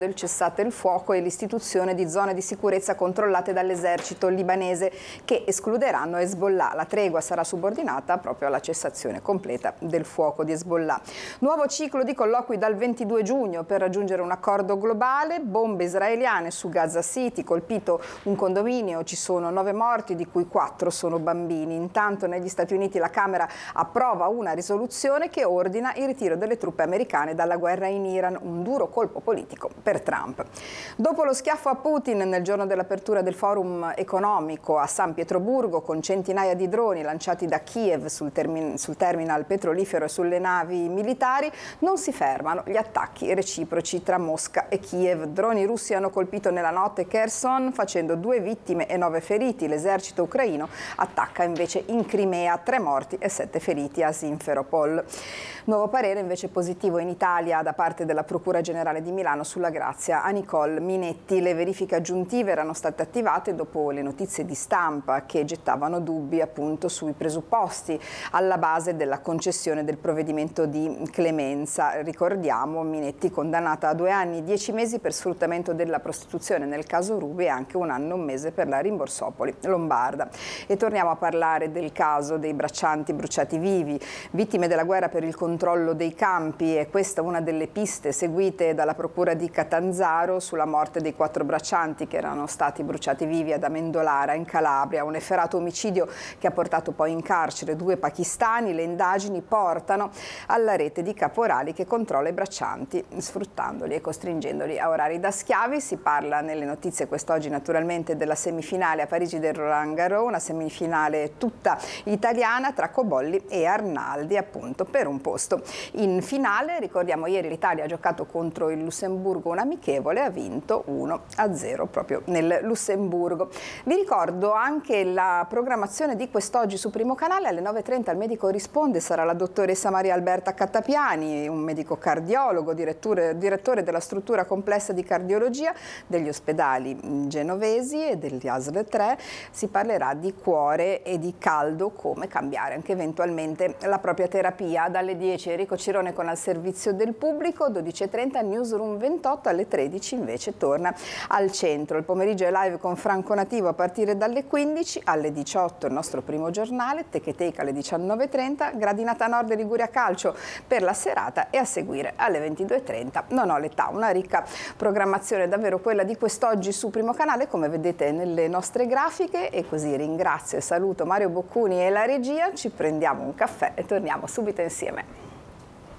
del cessate il fuoco e l'istituzione di zone di sicurezza controllate dall'esercito libanese che escluderanno Hezbollah. La tregua sarà subordinata proprio alla cessazione completa del fuoco di Hezbollah. Nuovo ciclo di colloqui dal 22 giugno per raggiungere un accordo globale. Bombe israeliane su Gaza City, colpito un condominio, ci sono 9 morti di cui 4 sono bambini. Intanto negli Stati Uniti la Camera approva una risoluzione che ordina il ritiro delle truppe americane dalla guerra in Iran, un duro colpo politico per Trump. Dopo lo schiaffo a Putin nel giorno dell'apertura del forum economico a San Pietroburgo, con centinaia di droni lanciati da Kiev sul terminal petrolifero e sulle navi militari, non si fermano gli attacchi reciproci tra Mosca e Kiev. Droni russi hanno colpito nella notte Kherson, facendo 2 vittime e 9 feriti. L'esercito ucraino attacca invece in Crimea, 3 morti e 7 feriti a Simferopol. Nuovo parere invece positivo in Italia da parte della Procura Generale di Milano sulla grazia a Nicole Minetti. Le verifiche aggiuntive erano state attivate dopo le notizie di stampa che gettavano dubbi appunto sui presupposti alla base della concessione del provvedimento di clemenza. Ricordiamo Minetti condannata a 2 anni e 10 mesi per sfruttamento della prostituzione nel caso Ruby e anche 1 anno e 1 mese per la Rimborsopoli lombarda. E torniamo a parlare del caso dei braccianti bruciati vivi, vittime della guerra per il controllo dei campi. E questa è una delle piste seguite dalla Procura di Catanzaro sulla morte dei 4 braccianti che erano stati bruciati vivi ad Amendolara in Calabria, un efferato omicidio che ha portato poi in carcere 2 pakistani. Le indagini portano alla rete di caporali che controlla i braccianti sfruttandoli e costringendoli a orari da schiavi. Si parla nelle notizie quest'oggi naturalmente della semifinale a Parigi del Roland Garros, una semifinale tutta italiana tra Cobolli e Arnaldi appunto per un posto in finale. Ricordiamo ieri l'Italia ha giocato contro il Lussemburgo un amichevole e ha vinto 1-0 proprio nel Lussemburgo. Vi ricordo anche la programmazione di quest'oggi su Primo Canale. Alle 9:30 al Medico Risponde sarà la dottoressa Maria Alberta Cattapiani, un medico cardiologo, direttore della struttura complessa di cardiologia degli ospedali genovesi e degli ASL 3. Si parlerà di cuore e di caldo, come cambiare anche eventualmente la propria terapia. Dalle 10 Enrico Cirone con Al Servizio del Pubblico, 12:30 Newsroom 28, alle 13 invece torna al centro. Il pomeriggio è live con Franco Nativo a partire dalle 15, alle 18 il nostro primo giornale, Techeteca alle 19:30, Gradinata Nord e Liguria Calcio per la serata e a seguire alle 22:30 Non ho l'età. Una ricca programmazione davvero quella di quest'oggi su Primo Canale, come vedete nelle nostre grafiche, e così ringrazio e saluto Mario Boccuni e la regia, ci prendiamo un caffè e torniamo subito insieme.